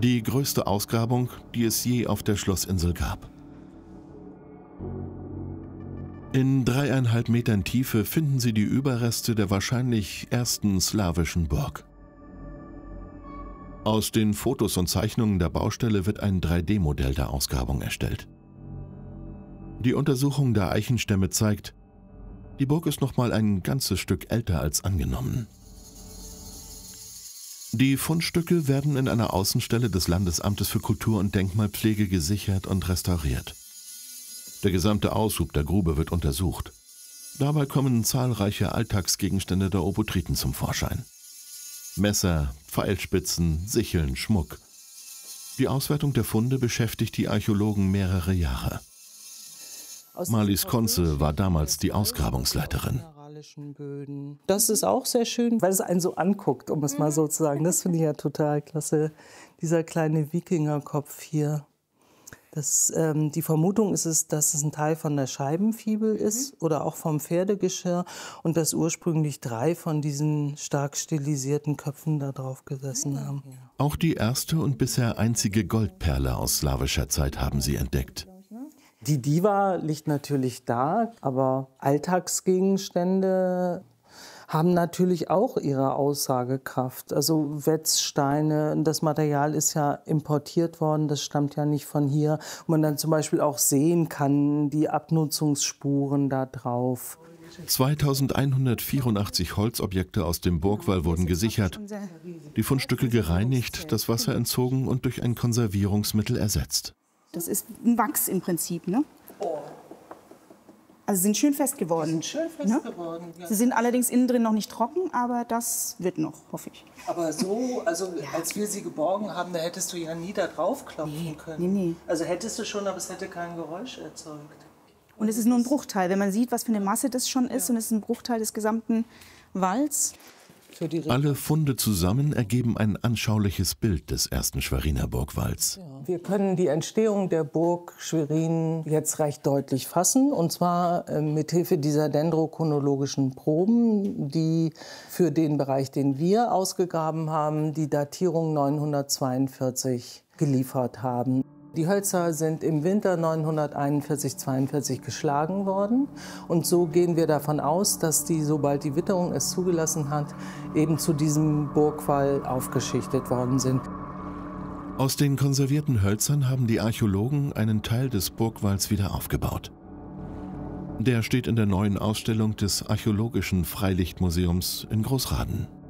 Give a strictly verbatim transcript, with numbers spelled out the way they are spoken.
Die größte Ausgrabung, die es je auf der Schlossinsel gab. In dreieinhalb Metern Tiefe finden Sie die Überreste der wahrscheinlich ersten slawischen Burg. Aus den Fotos und Zeichnungen der Baustelle wird ein drei D Modell der Ausgrabung erstellt. Die Untersuchung der Eichenstämme zeigt, die Burg ist noch mal ein ganzes Stück älter als angenommen. Die Fundstücke werden in einer Außenstelle des Landesamtes für Kultur und Denkmalpflege gesichert und restauriert. Der gesamte Aushub der Grube wird untersucht. Dabei kommen zahlreiche Alltagsgegenstände der Obotriten zum Vorschein. Messer, Pfeilspitzen, Sicheln, Schmuck. Die Auswertung der Funde beschäftigt die Archäologen mehrere Jahre. Marlies Konze war damals die Ausgrabungsleiterin. Das ist auch sehr schön, weil es einen so anguckt, um es mal so zu sagen. Das finde ich ja total klasse. Dieser kleine Wikingerkopf hier. Das, ähm, die Vermutung ist es, dass es ein Teil von der Scheibenfibel ist mhm. oder auch vom Pferdegeschirr und dass ursprünglich drei von diesen stark stilisierten Köpfen da drauf gesessen haben. Auch die erste und bisher einzige Goldperle aus slawischer Zeit haben sie entdeckt. Die Diva liegt natürlich da, aber Alltagsgegenstände haben natürlich auch ihre Aussagekraft. Also Wetzsteine, das Material ist ja importiert worden, das stammt ja nicht von hier. Und man dann zum Beispiel auch sehen kann, die Abnutzungsspuren da drauf. zweitausendeinhundertvierundachtzig Holzobjekte aus dem Burgwall wurden gesichert, die Fundstücke gereinigt, das Wasser entzogen und durch ein Konservierungsmittel ersetzt. Das ist ein Wachs im Prinzip, ne? Also sind schön fest geworden. Sind schön fest ne? geworden ja. Sie sind allerdings innen drin noch nicht trocken, aber das wird noch, hoffe ich. Aber so, also ja. als wir sie geborgen haben, da hättest du ja nie da drauf klopfen nee, können. Nee, nee. Also hättest du schon, aber es hätte kein Geräusch erzeugt. Und es ist nur ein Bruchteil. Wenn man sieht, was für eine Masse das schon ist, ja. und es ist ein Bruchteil des gesamten Walls. Alle Funde zusammen ergeben ein anschauliches Bild des ersten Schweriner Burgwalls. Ja. Wir können die Entstehung der Burg Schwerin jetzt recht deutlich fassen, und zwar äh, mit Hilfe dieser dendrochronologischen Proben, die für den Bereich, den wir ausgegraben haben, die Datierung neunhundertzweiundvierzig geliefert haben. Die Hölzer sind im Winter neunhunderteinundvierzig zweiundvierzig geschlagen worden. Und so gehen wir davon aus, dass die, sobald die Witterung es zugelassen hat, eben zu diesem Burgwall aufgeschichtet worden sind. Aus den konservierten Hölzern haben die Archäologen einen Teil des Burgwalls wieder aufgebaut. Der steht in der neuen Ausstellung des Archäologischen Freilichtmuseums in Großraden.